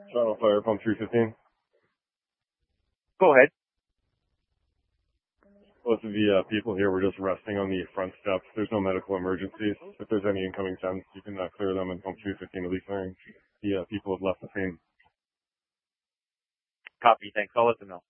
Shuttle Fire, pump 315. Go ahead. Most of the people here were just resting on the front steps. There's no medical emergencies. If there's any incoming temps, you can clear them and pump 315 to Lee Clearing. The people have left the scene. Copy. Thanks. I'll let them know.